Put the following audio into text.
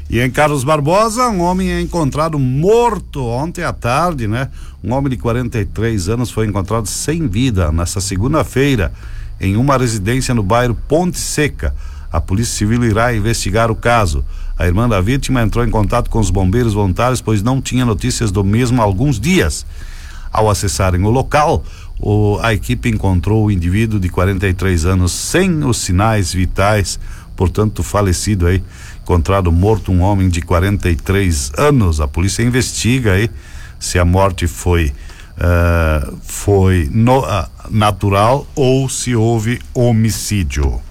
E em Carlos Barbosa, um homem é encontrado morto ontem à tarde, né? Um homem de 43 anos foi encontrado sem vida nesta segunda-feira em uma residência no bairro Ponte Seca. A Polícia Civil irá investigar o caso. A irmã da vítima entrou em contato com os bombeiros voluntários, pois não tinha notícias do mesmo há alguns dias. Ao acessarem o local, a equipe encontrou o indivíduo de 43 anos sem os sinais vitais, portanto falecido aí. Encontrado morto um homem de 43 anos. A polícia investiga aí se a morte foi natural ou se houve homicídio.